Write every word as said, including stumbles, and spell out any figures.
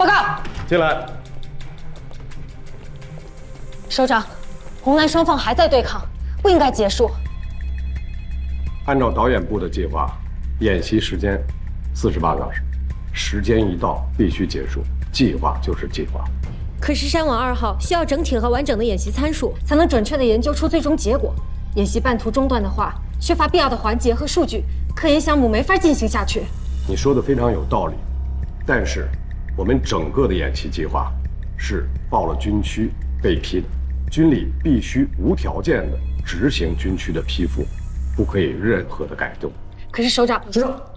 报告。 进来。 首长，红蓝双方还在对抗，不应该结束。 按照导演部的计划，演习时间四十八小时，时间一到必须结束。计划就是计划。 可是山王二号需要整体和完整的演习参数， 才能准确地研究出最终结果。演习半途中断的话，缺乏必要的环节和数据，科研项目没法进行下去。 你说的非常有道理，但是我们整个的演习计划是报了军区被批的，军里必须无条件的执行军区的批复，不可以任何的改动。 可是首长， 知道。